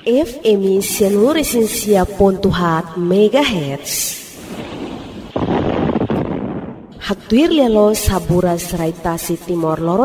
FM Seluruh Pontuhat MHz. Haktuir lelo sabura serai tasi Timor Loro